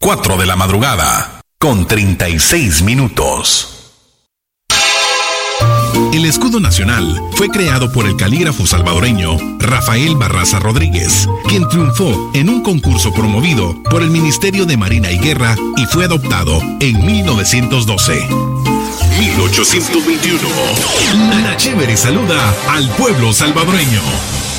4 de la madrugada, con 36 minutos. El escudo nacional fue creado por el calígrafo salvadoreño Rafael Barraza Rodríguez, quien triunfó en un concurso promovido por el Ministerio de Marina y Guerra y fue adoptado en 1912. 1821. Ana Chévere saluda al pueblo salvadoreño.